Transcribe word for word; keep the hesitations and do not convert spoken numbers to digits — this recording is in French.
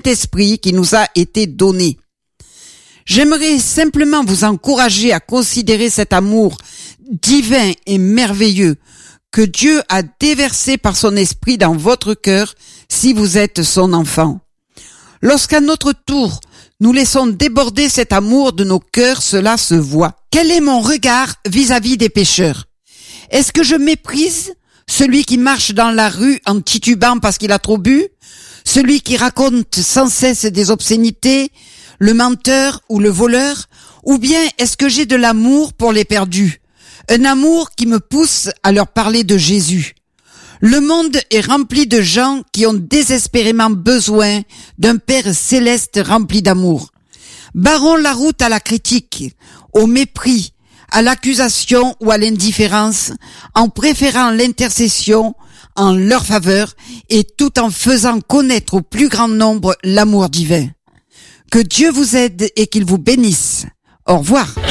Saint-Esprit qui nous a été donné. J'aimerais simplement vous encourager à considérer cet amour divin et merveilleux que Dieu a déversé par son esprit dans votre cœur si vous êtes son enfant. Lorsqu'à notre tour, nous laissons déborder cet amour de nos cœurs, cela se voit. Quel est mon regard vis-à-vis des pécheurs? Est-ce que je méprise celui qui marche dans la rue en titubant parce qu'il a trop bu? Celui qui raconte sans cesse des obscénités? Le menteur ou le voleur? Ou bien est-ce que j'ai de l'amour pour les perdus? Un amour qui me pousse à leur parler de Jésus. Le monde est rempli de gens qui ont désespérément besoin d'un Père céleste rempli d'amour. Barrons la route à la critique, au mépris, à l'accusation ou à l'indifférence, en préférant l'intercession en leur faveur et tout en faisant connaître au plus grand nombre l'amour divin. Que Dieu vous aide et qu'il vous bénisse. Au revoir.